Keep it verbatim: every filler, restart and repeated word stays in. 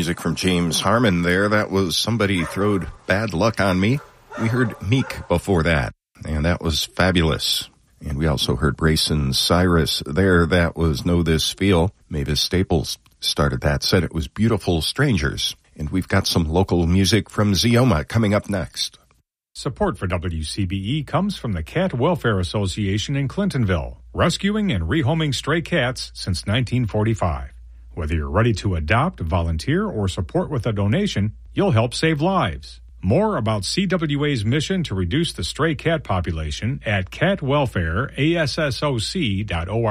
music from James Harmon there. That was Somebody Throwed Bad Luck on Me. We heard Meek before that, and that was fabulous. And we also heard Brayson Cyrus there. That was Know This Feel. Mavis Staples started that, said it was Beautiful Strangers. And we've got some local music from Zeoma coming up next. Support for W C B E comes from the Cat Welfare Association in Clintonville, rescuing and rehoming stray cats since nineteen forty-five. Whether you're ready to adopt, volunteer, or support with a donation, you'll help save lives. More about C W A's mission to reduce the stray cat population at cat welfare assoc dot org.